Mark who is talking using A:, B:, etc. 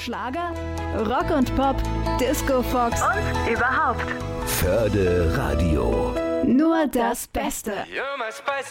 A: Schlager, Rock und Pop, Disco Fox
B: und überhaupt.
C: Förde Radio.
A: Nur das Beste.